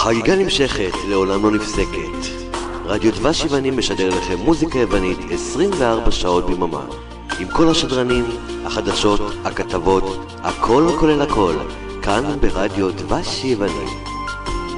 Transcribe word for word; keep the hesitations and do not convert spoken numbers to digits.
החגיגה נמשכת, לעולם לא נפסקת. רדיו דבש יוונים משדר לכם מוזיקה יוונית עשרים וארבע שעות ביממה. עם כל השדרנים, החדשות, הכתבות, הכל כולל הכל, כאן ברדיו דבש יוונים.